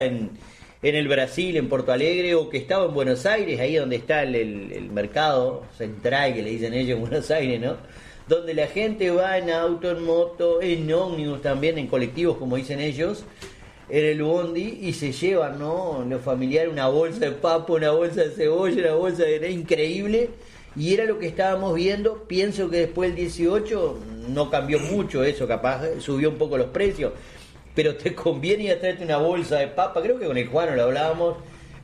en el Brasil, en Porto Alegre, o que estaba en Buenos Aires, ahí donde está el mercado central, que le dicen ellos en Buenos Aires, ¿no? Donde la gente va en auto, en moto, en ómnibus también, en colectivos, como dicen ellos, en el bondi, y se llevan, ¿no? Los familiares, una bolsa de papa, una bolsa de cebolla, una bolsa de... Era increíble, y era lo que estábamos viendo. Pienso que después del 18 no cambió mucho eso, capaz subió un poco los precios, pero te conviene ir a traerte una bolsa de papa, creo que con el Juan lo hablábamos,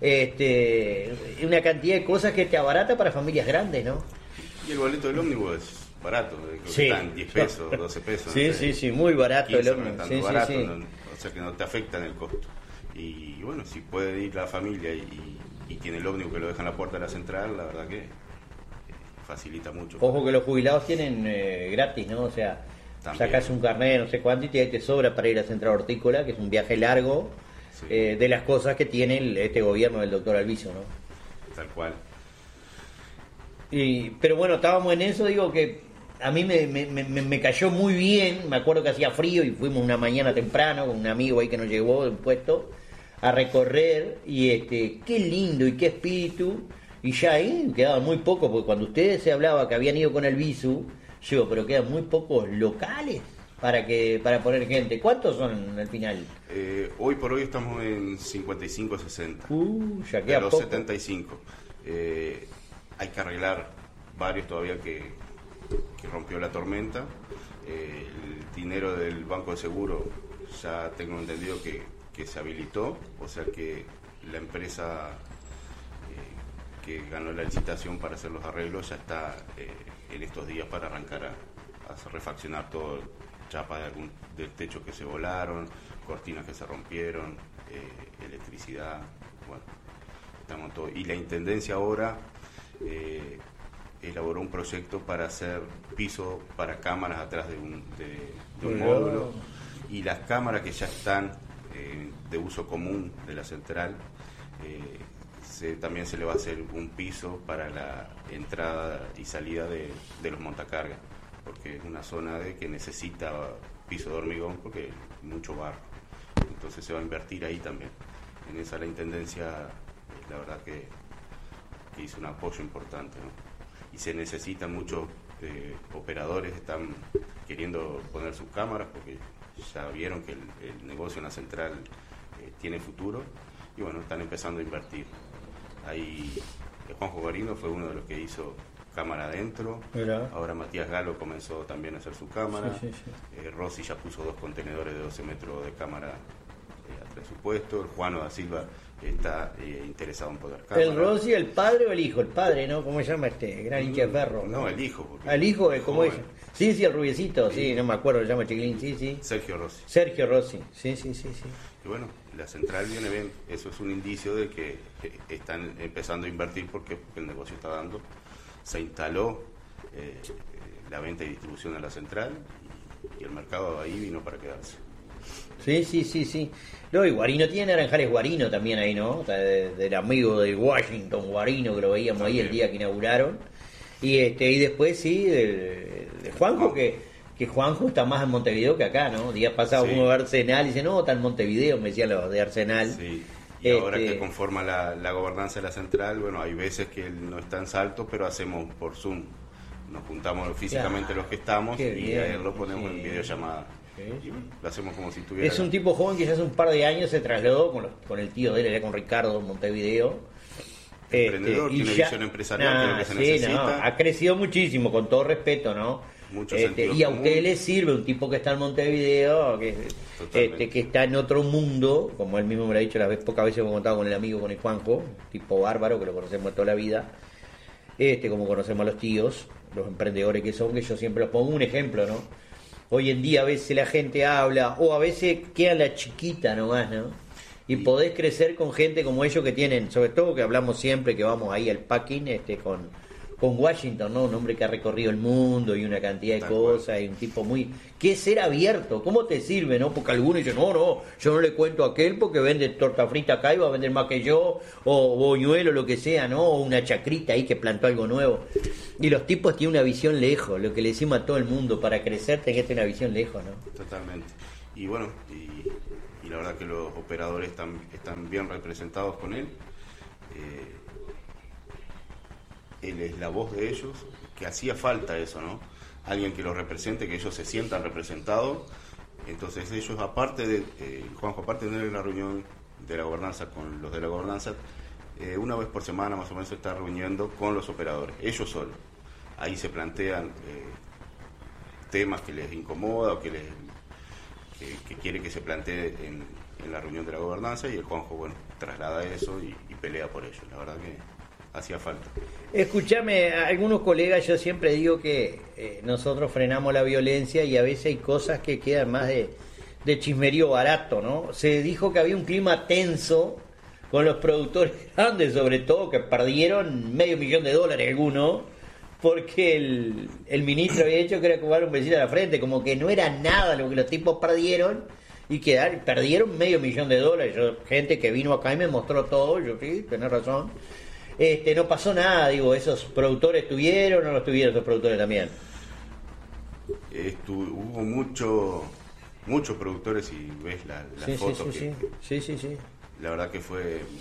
una cantidad de cosas que te abarata para familias grandes, ¿no? Y el boleto del ómnibus es barato, creo que Sí. están 10 pesos, 12 pesos. Sí, no sé, sí, muy barato 15, el ómnibus. Sí, barato, sí, sí. o sea que no te afecta en el costo. Y bueno, si puede ir la familia y tiene el ómnibus que lo deja en la puerta de la central, la verdad que facilita mucho. Ojo que los jubilados tienen gratis, ¿no? O sea, También. sacas un carnet, no sé cuánto, y te sobra para ir a Central Hortícola, que es un viaje largo, Sí. de las cosas que tiene este gobierno del doctor Alviso, ¿no? Tal cual. Pero bueno, estábamos en eso, digo que a mí me cayó muy bien. Me acuerdo que hacía frío y fuimos una mañana temprano con un amigo ahí que nos llevó del puesto a recorrer, y qué lindo y qué espíritu. Y ya ahí quedaba muy poco, porque cuando ustedes se hablaba que habían ido con el Visu, yo, pero quedan muy pocos locales para poner gente. ¿Cuántos son al final? Hoy por hoy estamos en 55-60. Ya De queda los poco. 75. Hay que arreglar varios todavía que rompió la tormenta. El dinero del Banco de Seguro ya tengo entendido que se habilitó, o sea que la empresa que ganó la licitación para hacer los arreglos ya está en estos días para arrancar a refaccionar todo, chapa del techo que se volaron, cortinas que se rompieron, electricidad, bueno, estamos todo. Y la Intendencia ahora elaboró un proyecto para hacer piso para cámaras atrás de un módulo, y las cámaras que ya están de uso común de la central, también se le va a hacer un piso para la entrada y salida de los montacargas, porque es una zona que necesita piso de hormigón porque hay mucho barro, entonces se va a invertir ahí también. En esa la Intendencia, la verdad que hizo un apoyo importante, ¿no? Y se necesitan muchos operadores, están queriendo poner sus cámaras porque ya vieron que el negocio en la central tiene futuro, y bueno, están empezando a invertir. Ahí Juanjo Guarino fue uno de los que hizo cámara adentro. Mirá. Ahora Matías Galo comenzó también a hacer su cámara. Sí, sí, sí. Rossi ya puso 2 contenedores de 12 metros de cámara atrás de su puesto. El Juano da Silva está interesado en poder cámara. ¿El Rossi, el padre o el hijo? El padre, ¿no? ¿Cómo se llama gran hincha de ferro? No, el hijo. porque El hijo, ¿cómo es? joven. Sí, el rubiecito, sí, no me acuerdo, se llama Chiquilín, sí. Sergio Rossi. Sergio Rossi, sí. Y bueno, la central viene bien, eso es un indicio de que están empezando a invertir porque el negocio está dando. Se instaló la venta y distribución en la central, y el mercado ahí vino para quedarse. Sí. No, y Guarino tiene Naranjales Guarino también ahí, ¿no? O sea, del amigo de Washington Guarino, que lo veíamos También. ahí el día que inauguraron. Y después sí, de Juanjo, que Juanjo está más en Montevideo que acá, ¿no? Días pasados Sí. uno de Arsenal y dice, no, está en Montevideo, me decían los de Arsenal. Sí. Y ahora que conforma la gobernanza de la central, bueno, hay veces que él no está en Salto, pero hacemos por Zoom. Nos juntamos físicamente los que estamos qué y bien, a él lo ponemos sí. en videollamada. Sí. Y bueno, lo hacemos como si estuviera... Es un tipo joven que ya hace un par de años se trasladó con el tío de él, allá con Ricardo en Montevideo. Emprendedor, tiene visión empresarial, que es lo que se necesita. ha crecido muchísimo, con todo respeto, ¿no? Mucho sentido y a común. usted le sirve un tipo que está en Montevideo, Totalmente. que está en otro mundo, como él mismo me lo ha dicho pocas veces hemos contado con el amigo, con el Juanjo, tipo bárbaro, que lo conocemos toda la vida, como conocemos a los tíos, los emprendedores que son, que yo siempre los pongo un ejemplo, ¿no? Hoy en día a veces la gente habla, o a veces queda la chiquita nomás, ¿no? Y podés crecer con gente como ellos que tienen, sobre todo que hablamos siempre que vamos ahí al packing, con Washington, ¿no? Un hombre que ha recorrido el mundo y una cantidad de Tal cosas, cual. y un tipo muy... que es ser abierto, ¿cómo te sirve, no? Porque algunos dicen, no, yo no le cuento a aquel porque vende torta frita acá y va a vender más que yo, o boñuelo, lo que sea, ¿no? O una chacrita ahí que plantó algo nuevo. Y los tipos tienen una visión lejos, lo que le decimos a todo el mundo, para crecer tenés que tener una visión lejos, ¿no? Totalmente. Y bueno, y y la verdad que los operadores están bien representados con él. Él es la voz de ellos, que hacía falta eso, ¿no? Alguien que los represente, que ellos se sientan representados. Entonces ellos, Juanjo, aparte de tener la reunión de la gobernanza con los de la gobernanza, una vez por semana más o menos se está reuniendo con los operadores, ellos solos. Ahí se plantean temas que les incomoda o que quiere que se plantee en la reunión de la gobernanza, y el Juanjo, bueno, traslada eso y pelea por ello. La verdad que hacía falta. Escúchame, a algunos colegas yo siempre digo que nosotros frenamos la violencia y a veces hay cosas que quedan más de chismerío barato, ¿no? Se dijo que había un clima tenso con los productores grandes, sobre todo, que perdieron $500,000 algunos, porque el ministro había hecho que era como dar un besito a la frente, como que no era nada lo que los tipos perdieron, y perdieron $500,000. Gente que vino acá y me mostró todo, yo sí, tenés razón. No pasó nada, digo, ¿esos productores tuvieron o no los tuvieron esos productores también? Hubo muchos productores, y ves las fotos sí. La verdad que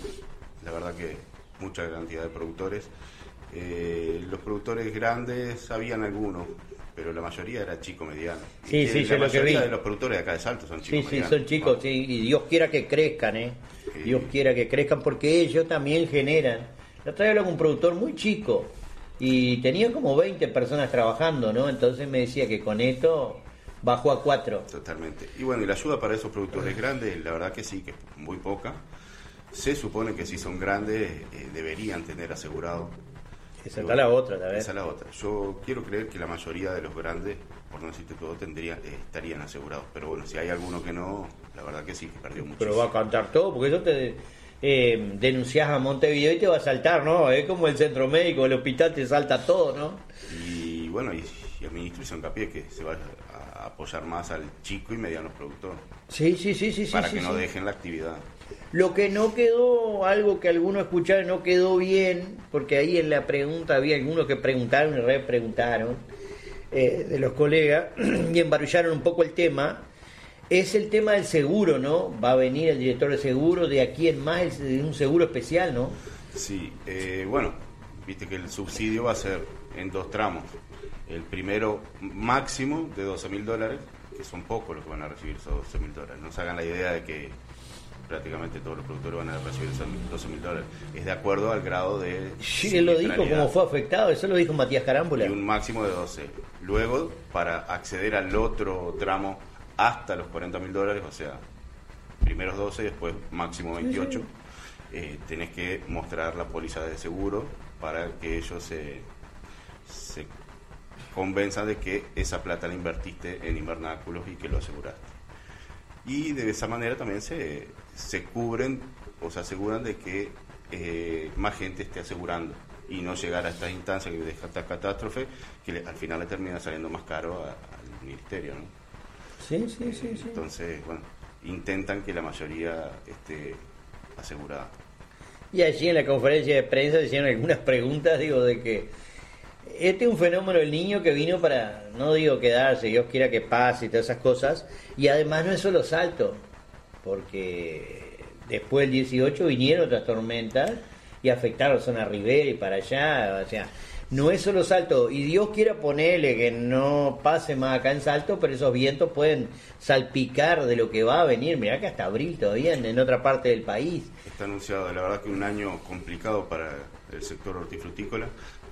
mucha cantidad de productores. Los productores grandes habían algunos, pero la mayoría era chico mediano. Sí, la mayoría de los productores de acá de Salto son chicos medianos. Sí, son chicos, sí, y Dios quiera que crezcan, Dios quiera que crezcan, porque ellos también generan. La otra vez hablaba con un productor muy chico y tenía como 20 personas trabajando, ¿no? Entonces me decía que con esto bajó a 4. Totalmente. Y bueno, y la ayuda para esos productores grandes, la verdad que sí, que es muy poca. Se supone que si son grandes deberían tener asegurado. Esa es la otra, ¿sabes? Esa es la otra. Yo quiero creer que la mayoría de los grandes, por no decirte todo, estarían asegurados. Pero bueno, si hay alguno que no, la verdad que sí, que perdió mucho. Pero va a cantar todo, porque eso te denunciás a Montevideo y te va a saltar, ¿no? Es como el centro médico, el hospital te salta todo, ¿no? Y bueno, y el ministro hizo hincapié que se va a apoyar más al chico y mediano productor. Sí. Para que no dejen la actividad. Lo que no quedó, algo que algunos escucharon, no quedó bien, porque ahí en la pregunta había algunos que preguntaron y repreguntaron de los colegas y embarullaron un poco el tema. Es el tema del seguro, ¿no? Va a venir el director de seguro de aquí en más, un seguro especial, ¿no? Sí, bueno, viste que el subsidio va a ser en 2 tramos. El primero máximo de $12,000, que son pocos los que van a recibir esos $12,000. No se hagan la idea de que prácticamente todos los productores van a recibir $12,000. Es de acuerdo al grado de... Sí, él lo dijo, cómo fue afectado, eso lo dijo Matías Carámbula. Y un máximo de 12. Luego, para acceder al otro tramo hasta los $40,000, o sea, primeros 12 y después máximo 28, tenés que mostrar la póliza de seguro para que ellos se convenzan de que esa plata la invertiste en invernáculos y que lo aseguraste. Y de esa manera también se cubren o se aseguran de que más gente esté asegurando y no llegar a estas instancias que deja esta catástrofe que al final le termina saliendo más caro al ministerio, ¿no? Sí. Entonces, bueno, intentan que la mayoría esté asegurada. Y allí en la conferencia de prensa se hicieron algunas preguntas, digo, de que este es un fenómeno del niño que vino para, no digo quedarse, Dios quiera que pase y todas esas cosas, y además no es solo Salto, porque después del 18 vinieron otras tormentas y afectaron zona Rivera y para allá, o sea, no es solo Salto, y Dios quiera ponerle que no pase más acá en Salto, pero esos vientos pueden salpicar de lo que va a venir. Mirá que hasta abril todavía en otra parte del país. Está anunciado, la verdad que un año complicado para el sector hortifrutícola.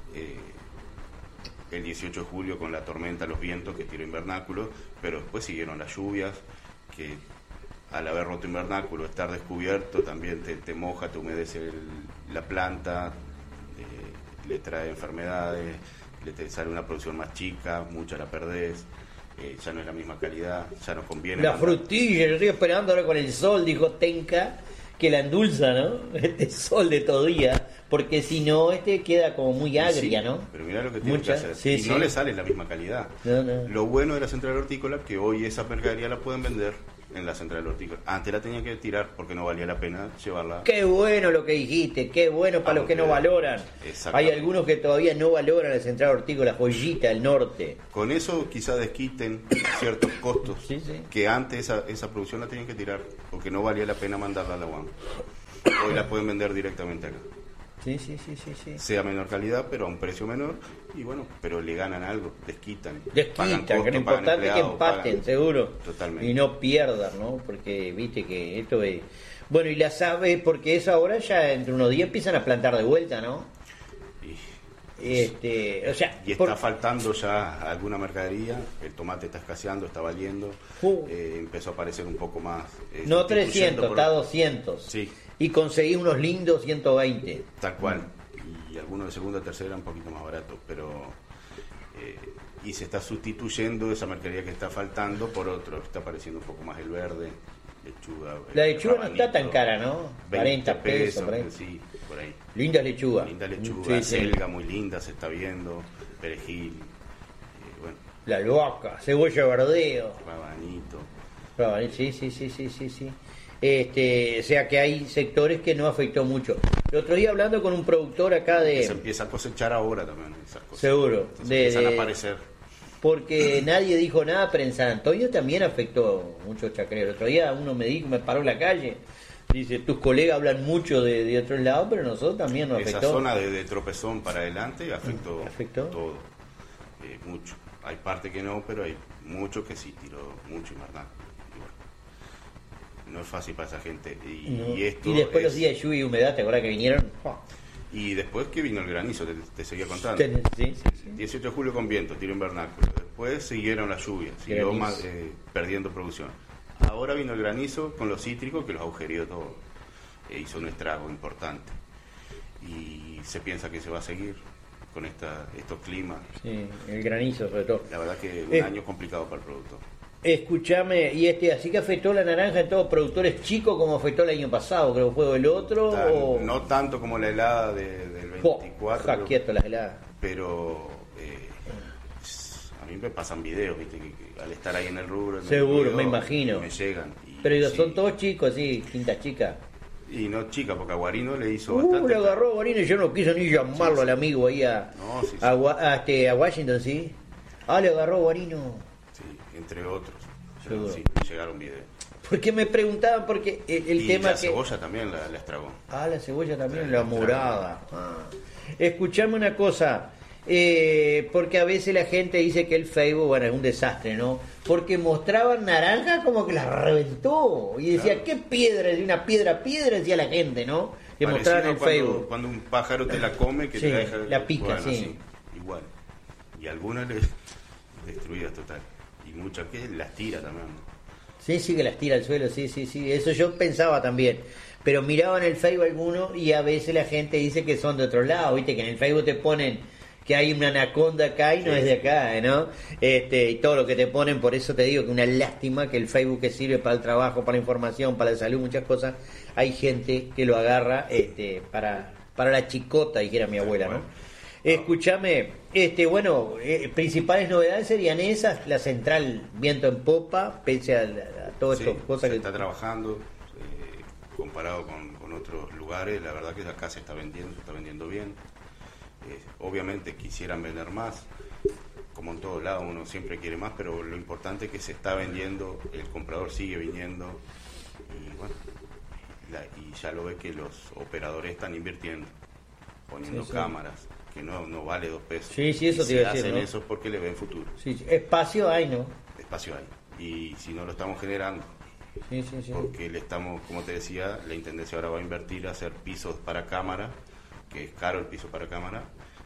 El 18 de julio con la tormenta, los vientos que tiró invernáculo, pero después siguieron las lluvias, que al haber roto invernáculo, estar descubierto, también te moja, te humedece la planta, le trae enfermedades, te sale una producción más chica, mucha la perdés, ya no es la misma calidad, ya no conviene. La frutilla, yo estoy esperando ahora con el sol, dijo Tenca, que la endulza, ¿no? Este sol de todo día, porque si no, queda como muy agria, sí, ¿no? Pero mirá lo que tiene que hacer, no le sale la misma calidad. No. Lo bueno de la central hortícola, que hoy esa mercadería la pueden vender en la central hortícola. Antes la tenía que tirar porque no valía la pena llevarla. Qué bueno lo que dijiste, qué bueno para los que no valoran. Hay algunos que todavía no valoran la central hortícola, joyita del norte. Con eso quizás desquiten ciertos costos Sí. que antes esa producción la tenían que tirar porque no valía la pena mandarla a la UAM. Hoy la pueden vender directamente acá. Sí. Sea menor calidad, pero a un precio menor. Y bueno, pero le ganan algo, desquitan. Desquitan, que lo importante es que empaten, seguro. Totalmente. Y no pierdan, ¿no? Porque viste que esto es... Bueno, y las aves, porque eso ahora ya entre unos días empiezan a plantar de vuelta, ¿no? O sea, y está faltando ya alguna mercadería, el tomate está escaseando, está valiendo, empezó a aparecer un poco más. No 300, está 200. Sí. Y conseguí unos lindos 120. Tal cual. Y algunos de segunda, tercera un poquito más baratos, pero y se está sustituyendo esa mercadería que está faltando por otro, está apareciendo un poco más el verde, lechuga. La lechuga no está tan cara, ¿no? 40 pesos, por ahí. Sí, por ahí. Linda lechuga. Linda lechuga, selga muy linda se está viendo, perejil, bueno. La albahaca, cebolla verdeo. Rabanito. Sí. O sea que hay sectores que no afectó mucho. El otro día hablando con un productor acá de... Se empieza a cosechar ahora también esas cosas. Seguro. Empiezan a aparecer. Porque nadie dijo nada, pero en San Antonio también afectó mucho chacrero. El otro día uno me dijo, me paró en la calle, dice, tus colegas hablan mucho de otros lados, pero nosotros también nos afectó. Esa zona de Tropezón para adelante afectó todo. Mucho. Hay parte que no, pero hay mucho que sí tiró mucho y más nada. No es fácil para esa gente. Y después los días de lluvia y humedad, ¿te acuerdas que vinieron? Y después que vino el granizo, te seguía contando. Sí. 18 de julio con viento, tiro invernáculo. Después siguieron las lluvias, siguió perdiendo producción. Ahora vino el granizo con los cítricos que los agujereó todo. Hizo un estrago importante. Y se piensa que se va a seguir con estos climas. Sí, el granizo sobre todo. La verdad que un año complicado para el productor. Escúchame, y así que afectó la naranja en todos productores chicos como afectó el año pasado, creo que fue el otro. No tanto como la helada del 24. Quieto las heladas. Pero a mí me pasan videos, viste, que al estar ahí en el rubro. Seguro, me imagino. Me llegan. Pero son todos chicos, sí, quintas chicas. Y no chica, porque a Guarino le hizo bastante. Le agarró a Guarino y yo no quiso ni llamarlo al amigo ahí a Washington, ¿sí? Le agarró a Guarino. Sí, entre otros. Seguro. Sí, llegaron videos. Porque me preguntaban, porque el tema la cebolla también la estragó. La cebolla también, la morada. Escuchame una cosa, porque a veces la gente dice que el Facebook, bueno, es un desastre, ¿no? Porque mostraban naranja como que la reventó. Y decía, ¿qué piedra? De una piedra, decía la gente, ¿no? Que mostraban en Facebook. Cuando un pájaro te la come, que te la deja... La pica, sí. Igual. Y algunas destruidas total. Y muchas que las tira también. Sí, que las tira al suelo, sí. Eso yo pensaba también. Pero miraba en el Facebook algunos y a veces la gente dice que son de otro lado, ¿viste? Que en el Facebook te ponen que hay una anaconda acá y no es de acá, ¿no? Y todo lo que te ponen, por eso te digo que una lástima que el Facebook que sirve para el trabajo, para la información, para la salud, muchas cosas, hay gente que lo agarra para la chicota, dijera mi abuela, ¿no? Escúchame, principales novedades serían esas, la central viento en popa, pese a todas estas cosas que está trabajando, comparado con otros lugares, la verdad que acá se está vendiendo bien. Obviamente quisieran vender más, como en todo lado uno siempre quiere más, pero lo importante es que se está vendiendo, el comprador sigue viniendo y bueno, y ya lo ve que los operadores están invirtiendo, poniendo cámaras, que no vale 2 pesos. Sí, eso te iba a decir, hacen ¿no? eso porque le ven futuro. Sí, espacio hay, ¿no? Espacio hay, y si no lo estamos generando. Sí. Porque le estamos, como te decía, la Intendencia ahora va a invertir a hacer pisos para cámara, que es caro el piso para cámara,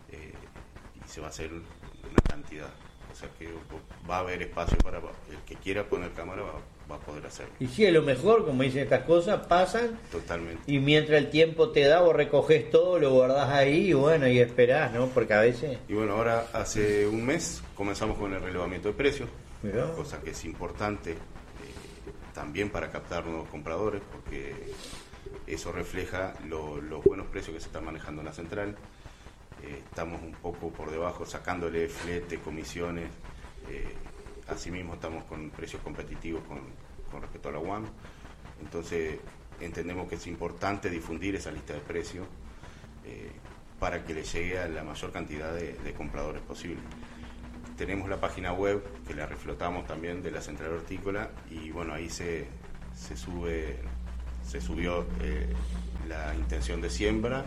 y se va a hacer una cantidad. O sea que va a haber espacio para el que quiera poner cámara va a poder hacerlo. Y sí, a lo mejor, como dicen estas cosas, pasan. Totalmente. Y mientras el tiempo te da, vos recoges todo, lo guardás ahí y bueno, y esperás, ¿no? Porque a veces... Y bueno, ahora hace un mes comenzamos con el relevamiento de precios, Mirá. Cosa que es importante también para captar nuevos compradores, porque eso refleja los buenos precios que se están manejando en la central. Estamos un poco por debajo, sacándole flete, comisiones. Asimismo estamos con precios competitivos con respecto a la UAM. Entonces entendemos que es importante difundir esa lista de precios para que le llegue a la mayor cantidad de compradores posible. Tenemos la página web que la reflotamos también de la Central Hortícola, y bueno, ahí se subió la intención de siembra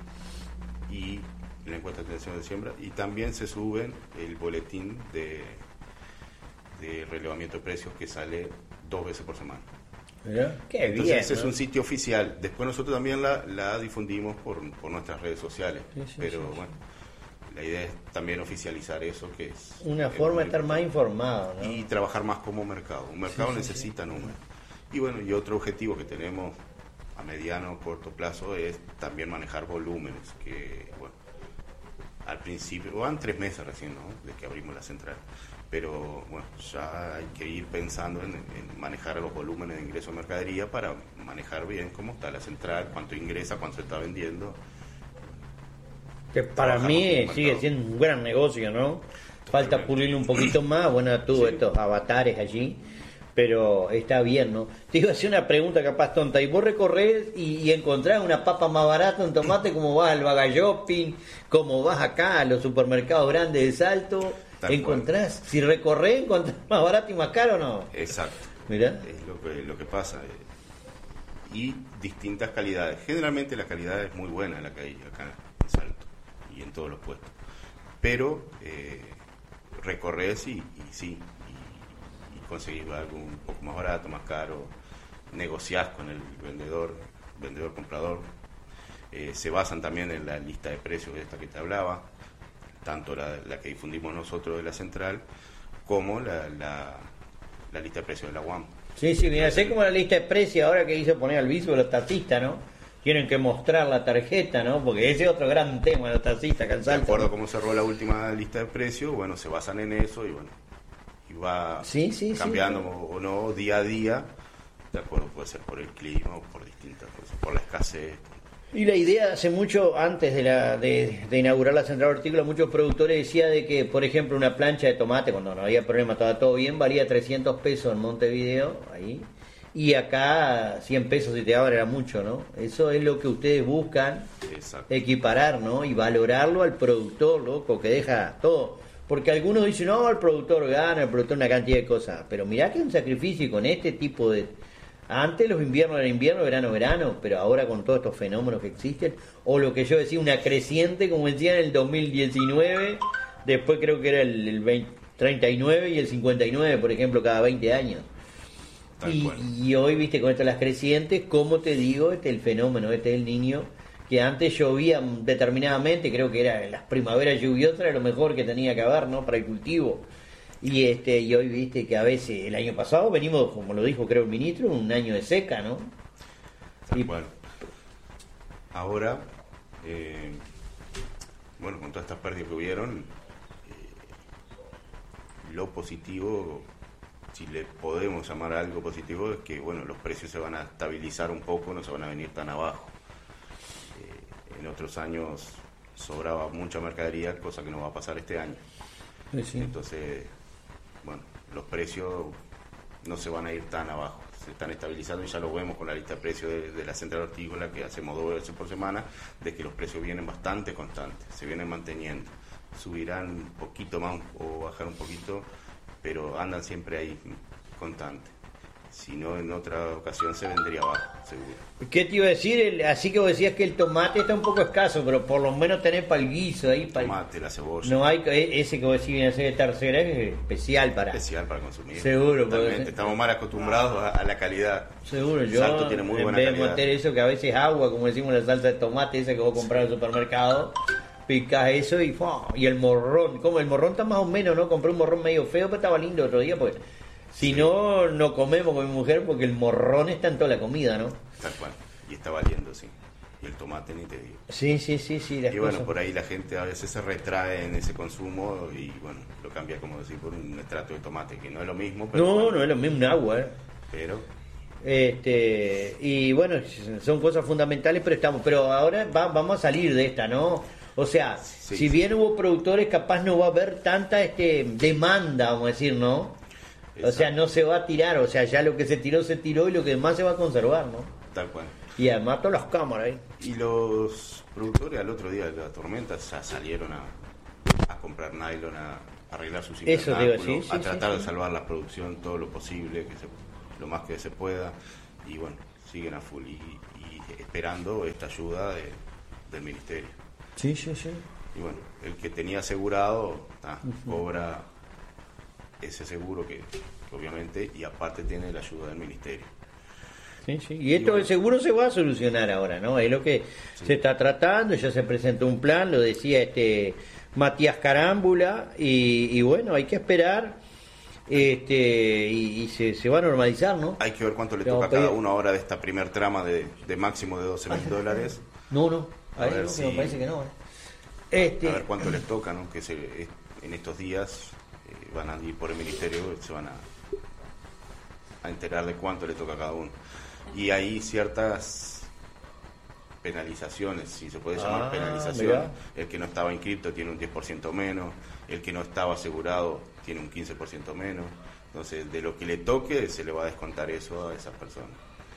y la encuesta de intención de siembra, y también se sube el boletín de relevamiento de precios que sale 2 veces por semana. Qué Entonces, bien, ese ¿no? es un sitio oficial. Después nosotros también la difundimos por nuestras redes sociales, pero bueno, la idea es también oficializar eso, que es Una forma de estar más informado, ¿no? y trabajar más como mercado. Un mercado necesita números. Y bueno, y otro objetivo que tenemos a mediano o corto plazo es también manejar volúmenes, que bueno, al principio, van 3 meses recién, ¿no?, de que abrimos la central, pero bueno, ya hay que ir pensando en manejar los volúmenes de ingreso de mercadería para manejar bien cómo está la central, cuánto ingresa, cuánto se está vendiendo. Que para mí sigue siendo un gran negocio, ¿no? Falta pulirle un poquito más, bueno, tuvo estos avatares allí, pero está bien, ¿no? Te iba a hacer una pregunta capaz tonta, y vos recorrés y encontrás una papa más barata, un tomate, como vas al Baga Shopping, como vas acá a los supermercados grandes de Salto, encontrás, si recorrés, encontrás más barato y más caro, ¿no? Exacto. Mirá. Es lo que pasa. Y distintas calidades. Generalmente la calidad es muy buena la que hay acá en Salto y en todos los puestos. Pero recorres y conseguís algo un poco más barato, más caro, negociás con el vendedor-comprador. Se basan también en la lista de precios de esta que te hablaba, tanto la que difundimos nosotros de la central, como la lista de precios de la UAM. Sí, mira, sé como la lista de precios ahora que hizo poner al viso de los taxistas, ¿no? Tienen que mostrar la tarjeta, ¿no? Porque ese es otro gran tema de los taxistas acá en Salto. De acuerdo a cómo cerró la última lista de precios, bueno, se basan en eso y bueno, y va cambiando o no día a día, de acuerdo, puede ser por el clima o por distintas cosas, por la escasez. Y la idea hace mucho, antes de inaugurar la central hortícola, muchos productores decían de que, por ejemplo, una plancha de tomate, cuando no había problema, estaba todo bien, valía 300 pesos en Montevideo, ahí, y acá 100 pesos si te daban era mucho, ¿no? Eso es lo que ustedes buscan. Exacto. Equiparar, ¿no? Y valorarlo al productor, loco, que deja todo. Porque algunos dicen, no, el productor gana, el productor una cantidad de cosas, pero mirá que es un sacrificio con este tipo de... Antes los inviernos eran invierno, verano, pero ahora con todos estos fenómenos que existen, o lo que yo decía, una creciente, como decía en el 2019, después creo que era el 39 y el 59, por ejemplo, cada 20 años. Y hoy, viste, con esto de las crecientes, como te digo, el fenómeno, el Niño, que antes llovía determinadamente, creo que era en las primaveras lluviosas, era lo mejor que tenía que haber, ¿no?, para el cultivo. Y hoy viste que a veces, el año pasado venimos, como lo dijo creo el ministro, un año de seca, ¿no? Bueno, ahora, bueno, con todas estas pérdidas que hubieron, lo positivo, si le podemos llamar algo positivo, es que bueno, los precios se van a estabilizar un poco, no se van a venir tan abajo. En otros años sobraba mucha mercadería, cosa que no va a pasar este año. Sí. Entonces, bueno, los precios no se van a ir tan abajo, se están estabilizando y ya lo vemos con la lista de precios de la central hortícola, que hacemos 2 veces por semana, de que los precios vienen bastante constantes, se vienen manteniendo, subirán un poquito más o bajar un poquito, pero andan siempre ahí constantes. Si no, en otra ocasión se vendría abajo, seguro. ¿Qué te iba a decir? Así que vos decías que el tomate está un poco escaso, pero por lo menos tenés para el guiso ahí. El tomate, la cebolla. No hay ese que vos decís viene a ser de tercera, es especial para consumir. Seguro. Totalmente. Estamos mal acostumbrados a la calidad. Seguro, yo Salto tiene muy buena calidad. En vez de meter eso que a veces es agua, como decimos la salsa de tomate, esa que vos compras en el supermercado, picás eso y el morrón. Como el morrón está más o menos, ¿no? Compré un morrón medio feo, pero estaba lindo otro día, porque... Si no, no comemos con mi mujer porque el morrón está en toda la comida, ¿no? Tal cual. Y está valiendo, sí. Y el tomate ni te digo. Sí. Y bueno, por ahí la gente a veces se retrae en ese consumo y bueno, lo cambia, como decir, por un extracto de tomate, que no es lo mismo. Pero no es lo mismo, un agua, ¿eh? Pero... y bueno, son cosas fundamentales, pero ahora vamos a salir de esta, ¿no? O sea, si bien hubo productores, capaz no va a haber tanta demanda, vamos a decir, ¿no? O sea, no se va a tirar, o sea, ya lo que se tiró y lo que demás se va a conservar, ¿no? Tal cual. Y además todas las cámaras ahí. Y los productores al otro día de la tormenta ya salieron a comprar nylon, a arreglar sus invernáculos, a tratar de salvar la producción todo lo posible, lo más que se pueda, y bueno, siguen a full y esperando esta ayuda del ministerio. Sí. Y bueno, el que tenía asegurado cobra ese seguro que obviamente, y aparte tiene la ayuda del ministerio. Sí. Y esto del seguro se va a solucionar ahora, ¿no? Es lo que se está tratando, ya se presentó un plan, lo decía Matías Carámbula, y bueno, hay que esperar, y se va a normalizar, ¿no? Hay que ver cuánto le toca a cada uno ahora de esta primer trama de máximo de $12.000. No, a ver me parece que no. A ver cuánto les toca, ¿no? Que en estos días van a ir por el ministerio, se van a enterar de cuánto le toca a cada uno. Y hay ciertas penalizaciones, si se puede llamar penalizaciones. Mirá. El que no estaba inscrito tiene un 10% menos, el que no estaba asegurado tiene un 15% menos. Entonces, de lo que le toque, se le va a descontar eso a esas personas.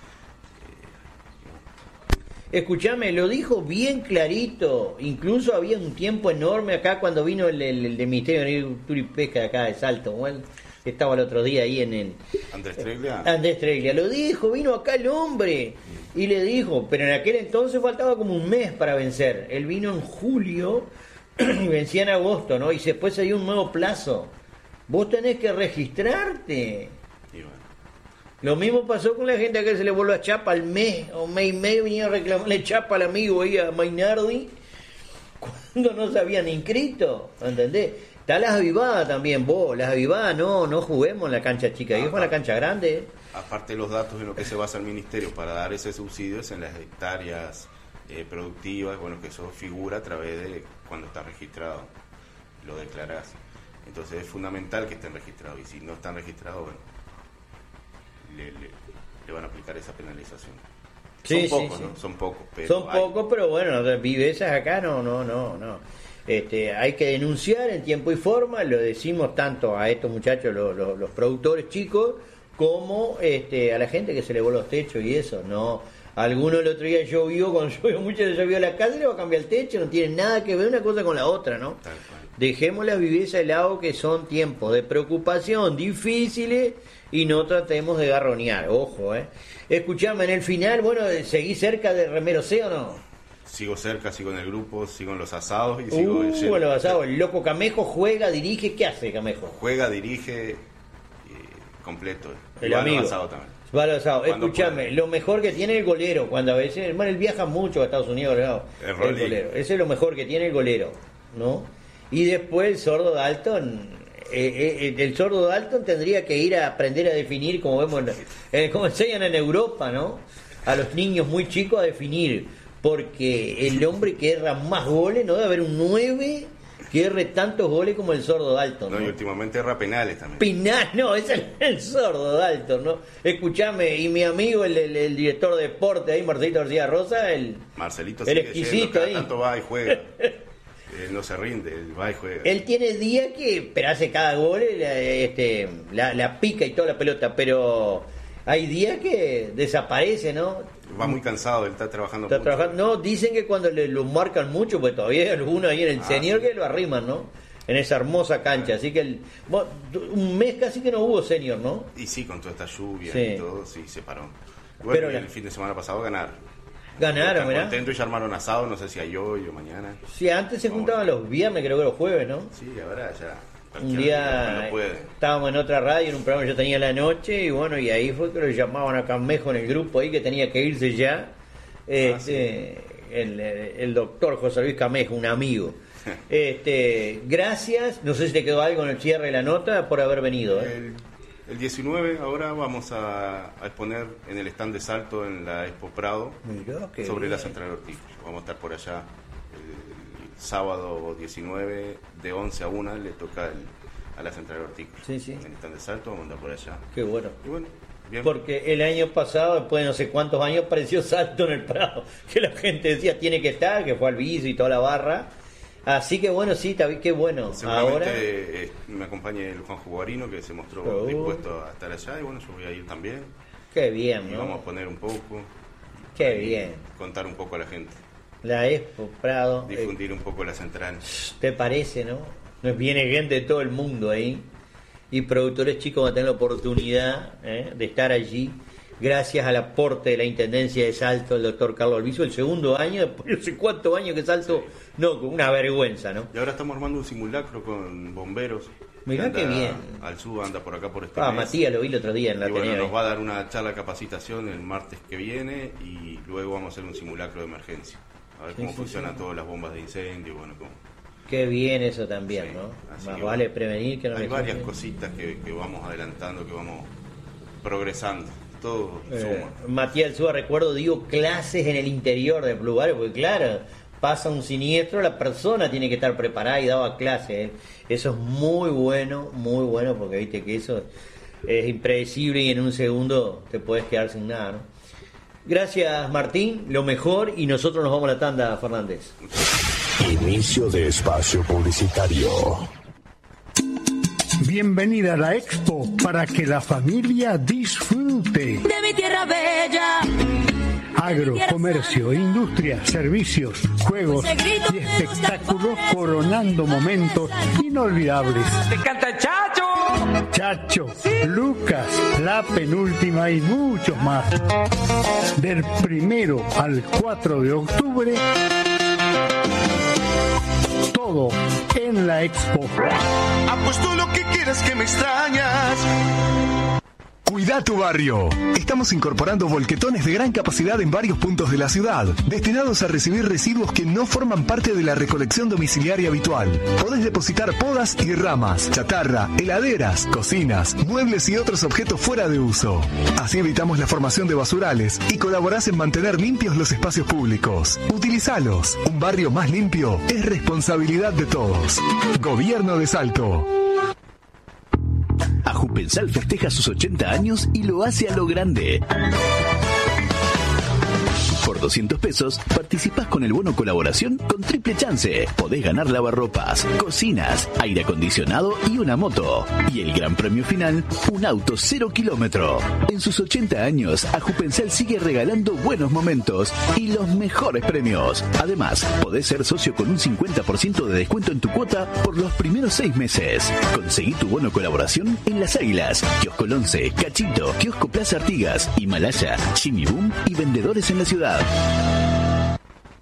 Escuchame, lo dijo bien clarito. Incluso había un tiempo enorme acá cuando vino el de Ministerio de Agricultura y Pesca de acá de Salto, ¿no? Estaba el otro día ahí en el... Andrés Treglia. Andrés Treglia lo dijo, vino acá el hombre y le dijo, pero en aquel entonces faltaba como un mes para vencer. Él vino en julio y vencía en agosto, ¿no? Y después se dio un nuevo plazo. Vos tenés que registrarte. Y bueno. Lo mismo pasó con la gente que se le volvió a chapa al mes o mes y medio, venía a reclamarle chapa al amigo ahí a Mainardi cuando no se habían inscrito, ¿entendés? Está las avivadas también, vos, las avivadas no juguemos en la cancha chica, juguemos en la cancha grande. Aparte los datos en lo que se basa el ministerio para dar ese subsidio es en las hectáreas productivas, bueno, que eso figura a través de cuando está registrado, lo declarás. Entonces es fundamental que estén registrados, y si no están registrados, bueno, le van a aplicar esa penalización. Sí, son pocos, sí. ¿no? Son pocos, pero son pocos, pero bueno, vivezas acá no. Hay que denunciar en tiempo y forma, lo decimos tanto a estos muchachos, los productores chicos, como a la gente que se le voló los techos y eso, no. Alguno el otro día llovió, cuando llovió mucho, le llovió a la casa y le va a cambiar el techo, no tiene nada que ver una cosa con la otra, ¿no? Dejemos las vivezas de lado, que son tiempos de preocupación difíciles, y no tratemos de garronear, ojo, Escuchame, en el final, bueno, ¿seguí cerca de Remero C o no? Sigo cerca, sigo en el grupo, sigo en los asados y sigo en los asados. El loco Camejo juega, dirige, ¿qué hace Camejo? Juega, dirige, completo. El amigo. Asado también. Va al asado. Escúchame, lo mejor que tiene el golero, cuando a veces, bueno, él viaja mucho a Estados Unidos, el golero. Ese es lo mejor que tiene el golero, ¿no? Y después el sordo Dalton, el sordo Dalton tendría que ir a aprender a definir, como vemos, como enseñan en Europa, ¿no? A los niños muy chicos a definir, porque el hombre que erra más goles, no debe haber un 9 que erre tantos goles como el sordo Dalton, ¿no? Y últimamente erra penales también. No, es el sordo Dalton, ¿no? Escuchame, y mi amigo, el director de deporte ahí, Marcelito García Rosa, Marcelito el exquisito ahí. Tanto va y juega. No se rinde, él va y juega. Él tiene días que, pero hace cada gol, la pica y toda la pelota, pero hay días que desaparece, ¿no? Va muy cansado, él está trabajando mucho. No, dicen que cuando lo marcan mucho, pues todavía hay algunos ahí en el senior que lo arriman, ¿no? En esa hermosa cancha, así que un mes casi que no hubo senior, ¿no? Y sí, con toda esta lluvia y todo, sí, se paró. Bueno, pero el fin de semana pasado Ganaron, ¿verdad? Contento, y ya armaron asado, no sé si hay hoy o mañana. Sí, antes se juntaban los viernes, creo que los jueves, ¿no? Sí, ahora ya. Un día estábamos en otra radio, en un programa que yo tenía la noche, y bueno, y ahí fue que lo llamaban a Camejo en el grupo ahí, que tenía que irse ya. Sí. El doctor José Luis Camejo, un amigo. Gracias, no sé si te quedó algo en el cierre de la nota por haber venido. El 19 ahora vamos a exponer en el stand de Salto en la Expo Prado. Mirá, sobre la central hortícola. Vamos a estar por allá el sábado 19 de 11 a 1 le toca a la central hortícola. Sí. En el stand de Salto vamos a andar por allá. Qué bueno. Y bueno, bien. Porque el año pasado, después de no sé cuántos años, apareció Salto en el Prado, que la gente decía tiene que estar, que fue al viso y toda la barra. Así que bueno, sí, qué bueno. Seguramente Ahora me acompañe el Juanjo Guarino, que se mostró dispuesto a estar allá, y bueno, yo voy a ir también. Qué bien, y ¿no? vamos a poner un poco. Qué bien. Contar un poco a la gente. La Expo Prado. Difundir un poco las entradas. ¿Te parece, no? Nos viene gente de todo el mundo ahí. Y productores chicos van a tener la oportunidad de estar allí. Gracias al aporte de la Intendencia de Salto, el doctor Carlos Alviso, el segundo año, después de no sé cuántos años que Salto, no, una vergüenza, ¿no? Y ahora estamos armando un simulacro con bomberos. Mirá qué bien. Al sur anda por acá por este mes. Matías lo vi el otro día en la Ateneo. Bueno, nos va a dar una charla de capacitación el martes que viene y luego vamos a hacer un simulacro de emergencia. A ver cómo funcionan todas las bombas de incendio, bueno, cómo. Qué bien eso también, ¿no? Más vale prevenir que no. Hay varias cositas que vamos adelantando, que vamos progresando. Todo suma. Matías Alzúa, recuerdo, digo, clases en el interior de Blue Barrio, porque claro, pasa un siniestro, la persona tiene que estar preparada y daba clases. Eso es muy bueno, porque viste que eso es impredecible y en un segundo te puedes quedar sin nada, ¿no? Gracias, Martín, lo mejor, y nosotros nos vamos a la tanda, Fernández. Inicio de espacio publicitario. Bienvenida a la Expo para que la familia disfrute. De mi tierra bella. Agro, comercio, industria, servicios, juegos y espectáculos coronando momentos inolvidables. ¡Te canta Chacho! Chacho, Lucas, La Penúltima y muchos más. Del 1 al 4 de octubre, todo en la Expo. Apuesto lo que quieras, que me extrañas. Cuida tu barrio. Estamos incorporando volquetones de gran capacidad en varios puntos de la ciudad, destinados a recibir residuos que no forman parte de la recolección domiciliaria habitual. Podés depositar podas y ramas, chatarra, heladeras, cocinas, muebles y otros objetos fuera de uso. Así evitamos la formación de basurales y colaborás en mantener limpios los espacios públicos. Utilizalos. Un barrio más limpio es responsabilidad de todos. Gobierno de Salto. Ajupensal festeja sus 80 años y lo hace a lo grande. Por 200 pesos participás con el bono colaboración con triple chance. Podés ganar lavarropas, cocinas, aire acondicionado y una moto. Y el gran premio final, un auto 0 kilómetro. En sus 80 años, Ajupensal sigue regalando buenos momentos y los mejores premios. Además, podés ser socio con un 50% de descuento en tu cuota por los primeros 6 meses. Conseguí tu bono colaboración en Las Águilas, Kiosco 11, Cachito, Kiosco Plaza Artigas, Himalaya, Jimmy Boom y vendedores en la ciudad.